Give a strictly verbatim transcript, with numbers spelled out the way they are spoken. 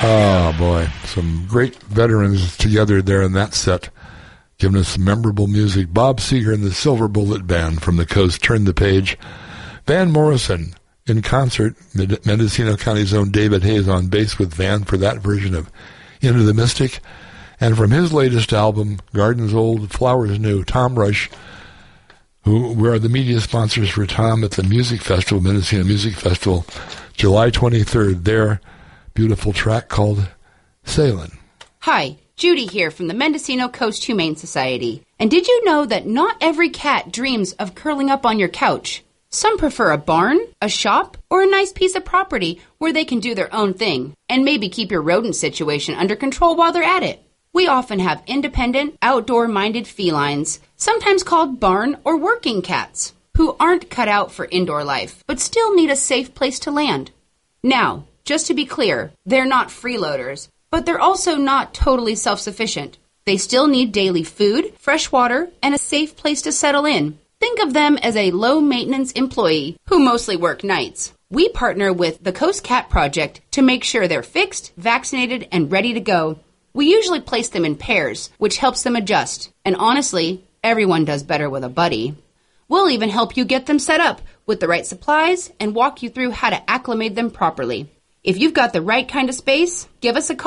Oh, boy. Some great veterans together there in that set, giving us some memorable music. Bob Seger and the Silver Bullet Band from the coast. Turn the page. Van Morrison in concert. Mendocino County's own David Hayes on bass with Van for that version of Into the Mystic. And from his latest album, Gardens Old, Flowers New, Tom Rush, who we are the media sponsors for Tom at the Music Festival, Mendocino Music Festival, July twenty-third. Their beautiful track called Sailin'. Hi, Judy here from the Mendocino Coast Humane Society. And did you know that not every cat dreams of curling up on your couch? Some prefer a barn, a shop, or a nice piece of property where they can do their own thing and maybe keep your rodent situation under control while they're at it. We often have independent, outdoor-minded felines, sometimes called barn or working cats, who aren't cut out for indoor life, but still need a safe place to land. Now, just to be clear, they're not freeloaders, but they're also not totally self-sufficient. They still need daily food, fresh water, and a safe place to settle in. Think of them as a low-maintenance employee who mostly work nights. We partner with the Coast Cat Project to make sure they're fixed, vaccinated, and ready to go. We usually place them in pairs, which helps them adjust. And honestly, everyone does better with a buddy. We'll even help you get them set up with the right supplies and walk you through how to acclimate them properly. If you've got the right kind of space, give us a call.